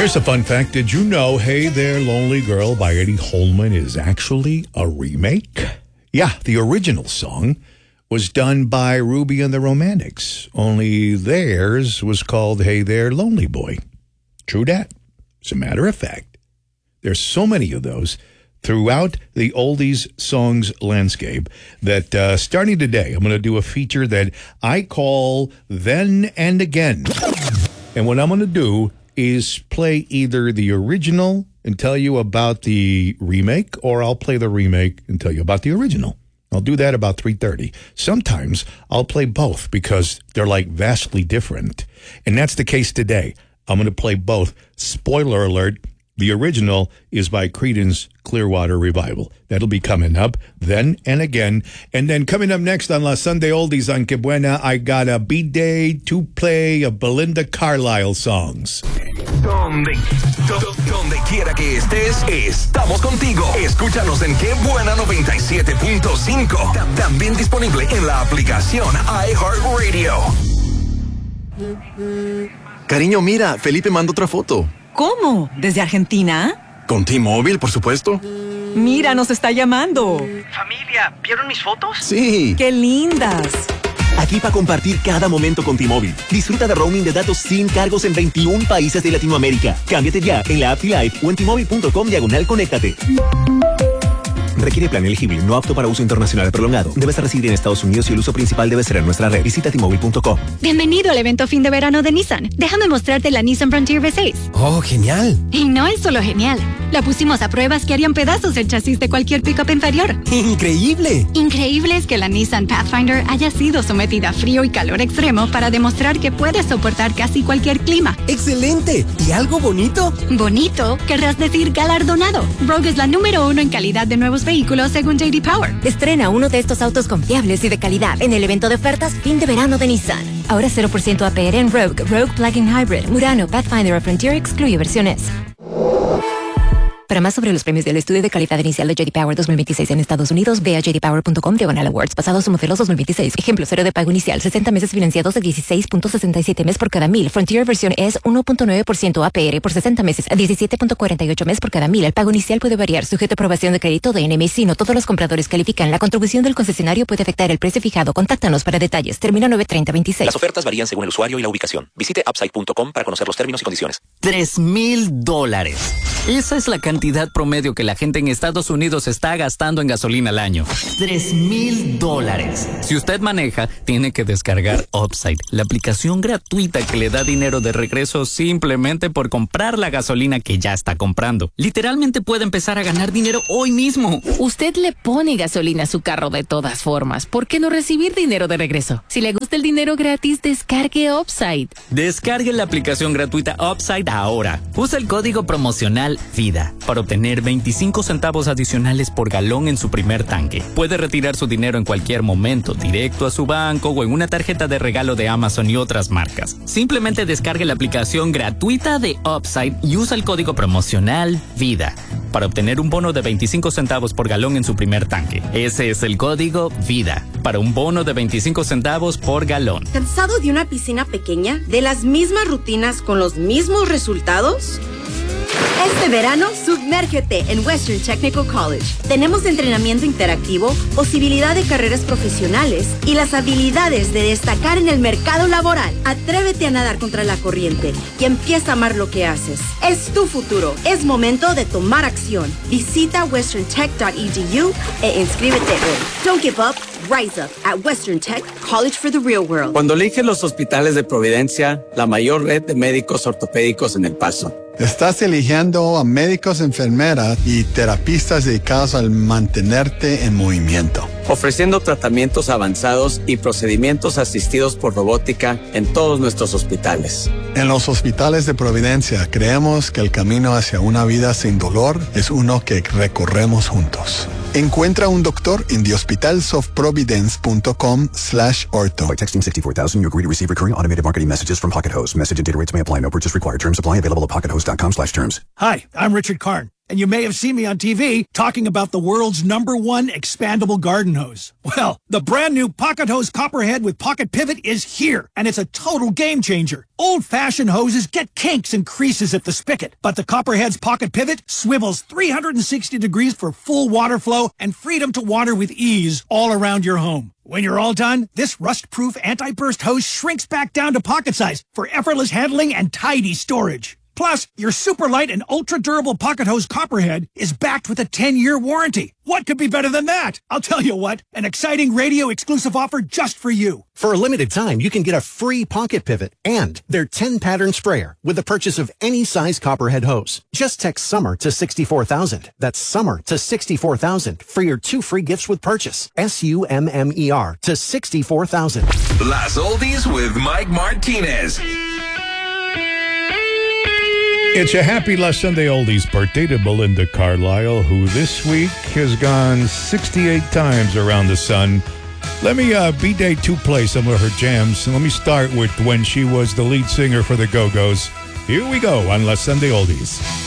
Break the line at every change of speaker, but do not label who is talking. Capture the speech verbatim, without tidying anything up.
Here's a fun fact. Did you know Hey There, Lonely Girl by Eddie Holman is actually a remake? Yeah, the original song was done by Ruby and the Romantics, only theirs was called Hey There, Lonely Boy. True dat. As a matter of fact, there's so many of those throughout the oldies songs landscape that uh, starting today, I'm going to do a feature that I call Then and Again. And what I'm going to do is play either the original and tell you about the remake, or I'll play the remake and tell you about the original. I'll do that about three thirty. Sometimes I'll play both because they're like vastly different. And that's the case today. I'm going to play both. Spoiler alert, the original is by Creedence Clearwater Revival. That'll be coming up then and again. And then coming up next on La Sunday Oldies on Que Buena, I got a B-Day to play of Belinda Carlisle songs.
Donde, do, donde quiera que estés, estamos contigo. Escúchanos en Que Buena noventa y siete punto cinco. También disponible en la aplicación iHeartRadio.
Cariño, mira, Felipe mandó otra foto.
¿Cómo? ¿Desde Argentina?
Con T-Mobile, por supuesto.
Mira, nos está llamando.
Familia, ¿vieron mis fotos?
Sí.
¡Qué lindas!
Aquí para compartir cada momento con T-Mobile. Disfruta de roaming de datos sin cargos en veintiún países de Latinoamérica. Cámbiate ya en la app T-Life o en T-Mobile.com diagonal conéctate. Requiere plan elegible, no apto para uso internacional prolongado. Debes residir en Estados Unidos y el uso principal debe ser en nuestra red. Visita T Mobile punto com.
Bienvenido al evento fin de verano de Nissan. Déjame mostrarte la Nissan Frontier V seis.
¡Oh, genial!
Y no es solo genial. La pusimos a pruebas que harían pedazos el chasis de cualquier pickup inferior.
¡Increíble!
Increíble es que la Nissan Pathfinder haya sido sometida a frío y calor extremo para demostrar que puede soportar casi cualquier clima.
¡Excelente! ¿Y algo bonito?
¿Bonito? Querrás decir galardonado. Rogue es la número uno en calidad de nuevos vehículos según J D Power.
Estrena uno de estos autos confiables y de calidad en el evento de ofertas fin de verano de Nissan. Ahora cero por ciento A P R en Rogue, Rogue Plug-in Hybrid, Murano, Pathfinder o Frontier excluye versiones. Para más sobre los premios del estudio de calidad inicial de J D Power dos mil veintiséis en Estados Unidos, ve a j d power punto com diagonal awards. Pasados o modelos dos mil veintiséis. Ejemplo, cero de pago inicial, sesenta meses financiados de dieciséis punto sesenta y siete mes por cada mil. Frontier versión es uno punto nueve por ciento A P R por sesenta meses, a diecisiete punto cuarenta y ocho mes por cada mil. El pago inicial puede variar, sujeto a aprobación de crédito de N M C. No todos los compradores califican. La contribución del concesionario puede afectar el precio fijado. Contáctanos para detalles. Termina nueve treinta veintiséis.
Las ofertas varían según el usuario y la ubicación. Visite upside punto com para conocer los términos y condiciones.
Tres mil dólares. Esa es la cantidad promedio que la gente en Estados Unidos está gastando en gasolina al año. Tres mil dólares. Si usted maneja, tiene que descargar Upside, la aplicación gratuita que le da dinero de regreso simplemente por comprar la gasolina que ya está comprando. Literalmente puede empezar a ganar dinero hoy mismo.
Usted le pone gasolina a su carro de todas formas. ¿Por qué no recibir dinero de regreso? Si le gusta el dinero gratis, descargue Upside.
Descargue la aplicación gratuita Upside ahora. Usa el código promocional VIDA para obtener veinticinco centavos adicionales por galón en su primer tanque. Puede retirar su dinero en cualquier momento, directo a su banco o en una tarjeta de regalo de Amazon y otras marcas. Simplemente descargue la aplicación gratuita de Upside y usa el código promocional VIDA para obtener un bono de veinticinco centavos por galón en su primer tanque. Ese es el código VIDA para un bono de veinticinco centavos por galón.
¿Cansado de una piscina pequeña? ¿De las mismas rutinas con los mismos resultados? Este verano, sumérgete en Western Technical College. Tenemos entrenamiento interactivo, posibilidad de carreras profesionales y las habilidades de destacar en el mercado laboral. Atrévete a nadar contra la corriente y empieza a amar lo que haces. Es tu futuro. Es momento de tomar acción. Visita western tech punto e d u e inscríbete hoy. Don't give up. Rise up at Western Tech College for the Real World.
Cuando eliges los hospitales de Providencia, la mayor red de médicos ortopédicos en El Paso.
Estás eligiendo a médicos, enfermeras y terapistas dedicados al mantenerte en movimiento.
Ofreciendo tratamientos avanzados y procedimientos asistidos por robótica en todos nuestros hospitales.
En los hospitales de Providencia creemos que el camino hacia una vida sin dolor es uno que recorremos juntos. Encuentra un doctor en the hospitals of providence punto com slash ortho.
By texting sixty-four thousand, you agree to receive recurring automated marketing messages from Pocket Host. Message and data rates may apply. No purchase required. Terms apply. Available at pocket host dot com slash terms.
Hi, I'm Richard Karn. And you may have seen me on T V talking about the world's number one expandable garden hose. Well, the brand new Pocket Hose Copperhead with Pocket Pivot is here, and it's a total game changer. Old-fashioned hoses get kinks and creases at the spigot, but the Copperhead's Pocket Pivot swivels three hundred sixty degrees for full water flow and freedom to water with ease all around your home. When you're all done, this rust-proof anti-burst hose shrinks back down to pocket size for effortless handling and tidy storage. Plus, your super light and ultra-durable Pocket Hose Copperhead is backed with a ten-year warranty. What could be better than that? I'll tell you what, an exciting radio-exclusive offer just for you.
For a limited time, you can get a free Pocket Pivot and their ten-pattern sprayer with the purchase of any size Copperhead hose. Just text SUMMER to sixty-four thousand. That's SUMMER to sixty-four thousand for your two free gifts with purchase. S U M M E R to sixty-four thousand.
Las Oldies with Mike Martinez.
It's a happy last Sunday Oldies birthday to Belinda Carlisle, who this week has gone sixty-eight times around the sun. Let me uh, B-Day two play some of her jams. Let me start with when she was the lead singer for the Go-Go's. Here we go on Last Sunday Oldies.